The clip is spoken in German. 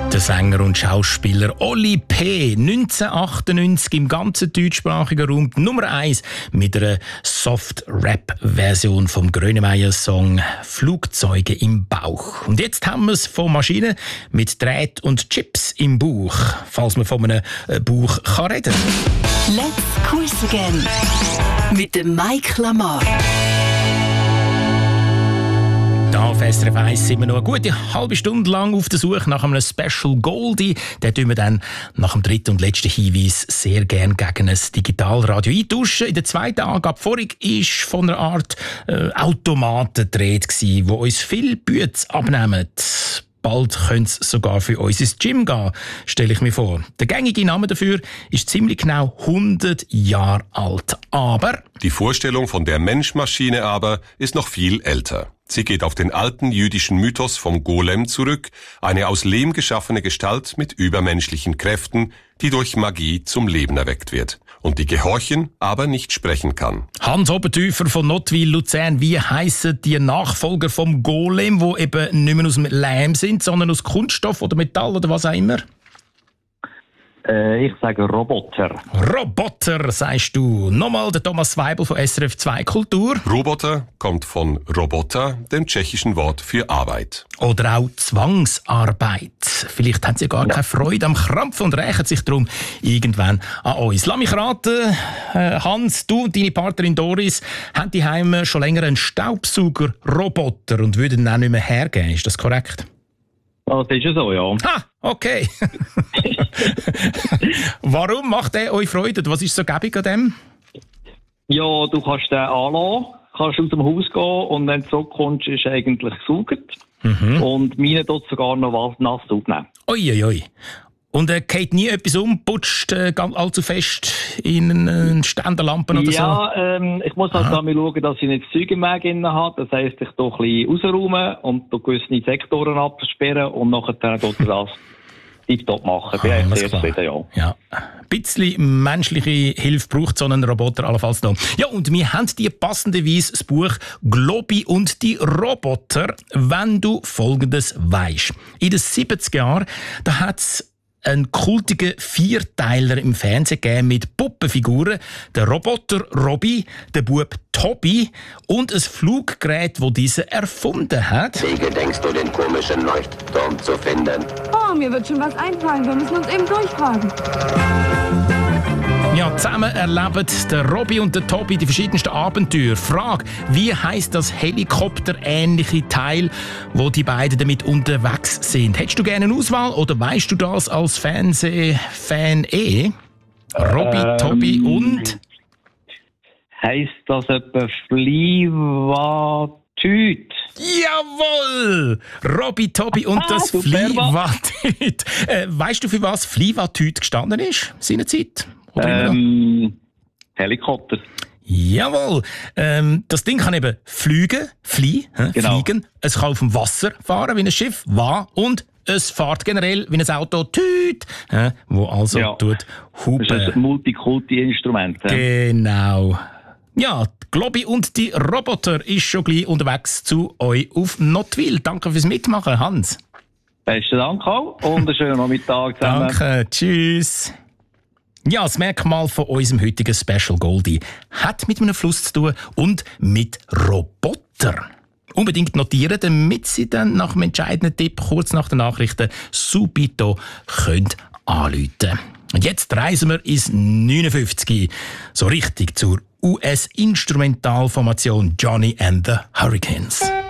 Der Sänger und Schauspieler Oli P. 1998 im ganzen deutschsprachigen Raum Nummer 1 mit einer Soft-Rap-Version vom Grönemeyer-Song «Flugzeuge im Bauch». Und jetzt haben wir es von Maschinen mit Dräht und Chips im Bauch, falls man von einem Bauch reden kann. Let's Quiz Again mit dem Mike Lamar. Da auf SRF 1 sind wir noch eine gute halbe Stunde lang auf der Suche nach einem Special Goldie. Den tun wir dann nach dem dritten und letzten Hinweis sehr gerne gegen ein Digitalradio eintauschen. In der zweiten Angabe vorhin war von einer Art Automaten die Rede, die uns viel Bütze abnehmen. Bald könnte es sogar für uns ins Gym gehen, stelle ich mir vor. Der gängige Name dafür ist ziemlich genau 100 Jahre alt. Aber die Vorstellung von der Mensch-Maschine aber ist noch viel älter. Sie geht auf den alten jüdischen Mythos vom Golem zurück, eine aus Lehm geschaffene Gestalt mit übermenschlichen Kräften, die durch Magie zum Leben erweckt wird und die gehorchen, aber nicht sprechen kann. Hans Obertäufer von Nottwil, Luzern, wie heissen die Nachfolger vom Golem, die eben nicht mehr aus Lehm sind, sondern aus Kunststoff oder Metall oder was auch immer? Ich sage Roboter. Roboter, sagst du. Nochmal der Thomas Weibel von SRF 2 Kultur. Roboter kommt von Robota, dem tschechischen Wort für Arbeit. Oder auch Zwangsarbeit. Vielleicht haben sie gar keine Freude am Krampf und rächen sich darum irgendwann an uns. Lass mich raten, Hans, du und deine Partnerin Doris haben die Heime schon länger einen Staubsauger-Roboter und würden ihn auch nicht mehr hergeben. Ist das korrekt? Das ist ja so, ja. Ah, okay. Warum macht der euch Freude? Was ist so gäbig an dem? Ja, du kannst den anlassen, kannst aus dem Haus gehen und wenn du zurückkommst, ist er eigentlich gesaugt. Und meine tut sogar noch was nass aufnehmen. Uiuiui. Und geht nie etwas um, putscht allzu fest in eine Ständerlampe oder so? Ja, ich muss halt damit schauen, dass ich nicht das Zeug im Weg habe. Das heisst, ich tue ein bisschen rausräumen und gewisse Sektoren absperren und nachher tue ich das tiptop machen. Bin eigentlich sehr zufrieden, ja. Ein bisschen menschliche Hilfe braucht so einen Roboter allenfalls noch. Ja, und wir haben dir passenderweise das Buch «Globi und die Roboter», wenn du Folgendes weisst. In den 70er Jahren, da hat es einen kultigen Vierteiler im Fernsehen gegeben mit Puppenfiguren, der Roboter Robby, der Bub Tobi und ein Fluggerät, das diese erfunden hat. Wie gedenkst du, den komischen Leuchtturm zu finden? Oh, mir wird schon was einfallen. Wir müssen uns eben durchfragen. Ja, zusammen erleben der Robby und der Tobi die verschiedensten Abenteuer. Frage, wie heisst das helikopterähnliche Teil, wo die beiden damit unterwegs sind? Hättest du gerne eine Auswahl oder weißt du das als Fernsehfan Robby, Tobi und? Heisst das etwa Fliewatüt? Jawohl! Robby, Tobi und das Fliewatüt. Weißt du, für was Fliewatüt gestanden ist seinerzeit? Helikopter. Jawohl. Das Ding kann eben fliegen, genau. fliegen. Es kann auf dem Wasser fahren wie ein Schiff, und es fährt generell wie ein Auto, wo also tut hupen. Das ist ein Multikulti-Instrument. Genau. Ja, Globi und die Roboter ist schon gleich unterwegs zu euch auf Nottwil. Danke fürs Mitmachen, Hans. Besten Dank auch und einen schönen Nachmittag zusammen. Danke, tschüss. Ja, das Merkmal von unserem heutigen Special Goldie hat mit einem Fluss zu tun und mit Roboter. Unbedingt notieren, damit Sie dann nach dem entscheidenden Tipp kurz nach den Nachrichten subito anrufen können. Und jetzt reisen wir ins 59, so richtig zur US-Instrumentalformation Johnny and the Hurricanes.